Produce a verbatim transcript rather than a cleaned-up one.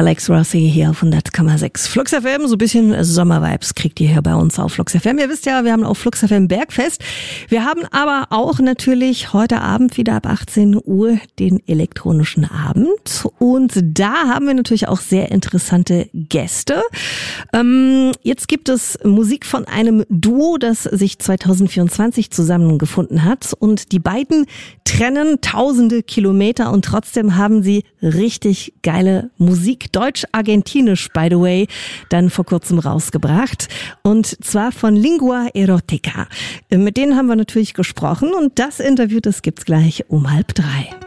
Alex Rossi hier auf hundert Komma sechs Flux F M. So ein bisschen Sommervibes kriegt ihr hier bei uns auf Flux F M. Ihr wisst ja, wir haben auf Flux F M Bergfest. Wir haben aber auch natürlich heute Abend wieder ab achtzehn Uhr den elektronischen Abend. Und da haben wir natürlich auch sehr interessante Gäste. Ähm, jetzt gibt es Musik von einem Duo, das sich zwanzig vierundzwanzig zusammengefunden hat. Und die beiden trennen tausende Kilometer und trotzdem haben sie richtig geile Musik, deutsch-argentinisch, by the way, dann vor kurzem rausgebracht. Und zwar von Lingua Erotica. Mit denen haben wir natürlich gesprochen und das Interview, das gibt's gleich um halb drei.